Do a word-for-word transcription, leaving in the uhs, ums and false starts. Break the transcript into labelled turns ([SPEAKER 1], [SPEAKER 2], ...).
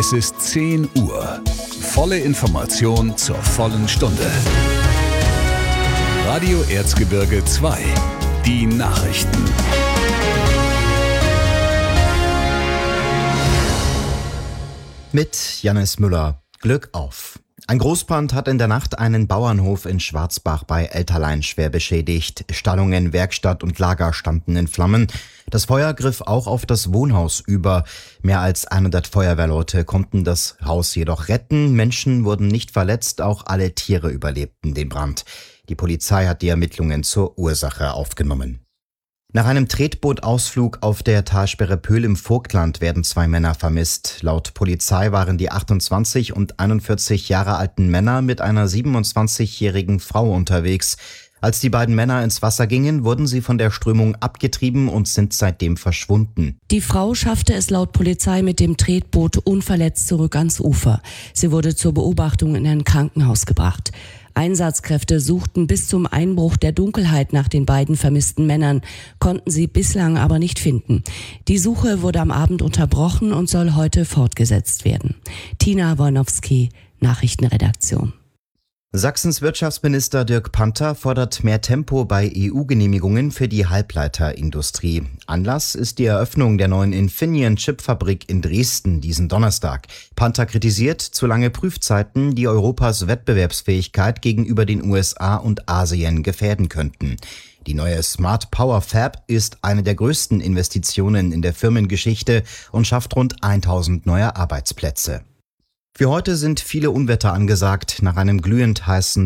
[SPEAKER 1] Es ist zehn Uhr. Volle Information zur vollen Stunde. Radio Erzgebirge zwei. Die Nachrichten.
[SPEAKER 2] Mit Jannis Müller. Glück auf. Ein Großbrand hat in der Nacht einen Bauernhof in Schwarzbach bei Elterlein schwer beschädigt. Stallungen, Werkstatt und Lager standen in Flammen. Das Feuer griff auch auf das Wohnhaus über. Mehr als hundert Feuerwehrleute konnten das Haus jedoch retten. Menschen wurden nicht verletzt, auch alle Tiere überlebten den Brand. Die Polizei hat die Ermittlungen zur Ursache aufgenommen. Nach einem Tretbootausflug auf der Talsperre Pöhl im Vogtland werden zwei Männer vermisst. Laut Polizei waren die achtundzwanzig und einundvierzig Jahre alten Männer mit einer siebenundzwanzigjährigen Frau unterwegs. Als die beiden Männer ins Wasser gingen, wurden sie von der Strömung abgetrieben und sind seitdem verschwunden.
[SPEAKER 3] Die Frau schaffte es laut Polizei mit dem Tretboot unverletzt zurück ans Ufer. Sie wurde zur Beobachtung in ein Krankenhaus gebracht. Einsatzkräfte suchten bis zum Einbruch der Dunkelheit nach den beiden vermissten Männern, konnten sie bislang aber nicht finden. Die Suche wurde am Abend unterbrochen und soll heute fortgesetzt werden. Tina Wolnowski, Nachrichtenredaktion.
[SPEAKER 2] Sachsens Wirtschaftsminister Dirk Panther fordert mehr Tempo bei E U-Genehmigungen für die Halbleiterindustrie. Anlass ist die Eröffnung der neuen Infineon-Chipfabrik in Dresden diesen Donnerstag. Panther kritisiert zu lange Prüfzeiten, die Europas Wettbewerbsfähigkeit gegenüber den U S A und Asien gefährden könnten. Die neue Smart Power Fab ist eine der größten Investitionen in der Firmengeschichte und schafft rund tausend neue Arbeitsplätze. Für heute sind viele Unwetter angesagt. Nach einem glühend heißen